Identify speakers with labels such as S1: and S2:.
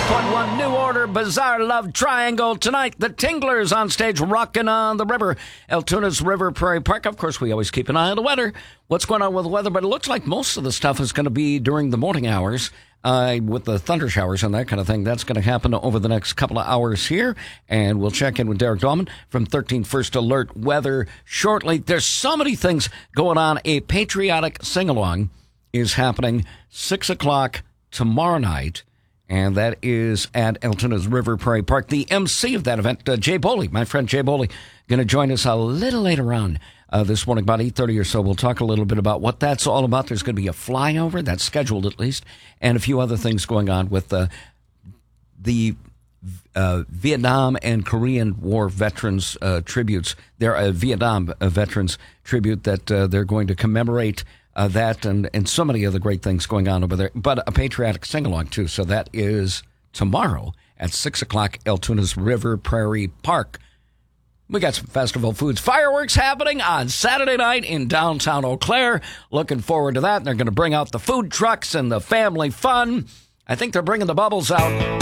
S1: 106.1 New Order Bizarre Love Triangle. Tonight, the Tinglers on stage rocking on the river. Altoonah's River Prairie Park. Of course, we always keep an eye on the weather. What's going on with the weather? But it looks like most of the stuff is going to be during the morning hours with the thunder showers and that kind of thing. That's going to happen over the next couple of hours here. And we'll check in with Derek Dahlman from 13 First Alert Weather shortly. There's so many things going on. A patriotic sing-along is happening 6 o'clock tomorrow night. And that is at Altoonah's River Prairie Park. The MC of that event, Jay Boley, my friend Jay Boley, going to join us a little later on this morning, about 8:30 or so. We'll talk a little bit about what that's all about. There's going to be a flyover, that's scheduled at least, and a few other things going on with the Vietnam and Korean War veterans tributes. There are Vietnam veterans tribute that they're going to commemorate that and so many other great things going on over there, but a patriotic sing-along too. So that is tomorrow at 6 o'clock, Altoonah's River Prairie Park. We got some festival foods, fireworks happening on Saturday night in downtown Eau Claire. Looking forward to that. And they're going to bring out the food trucks and the family fun. I think they're bringing the bubbles out.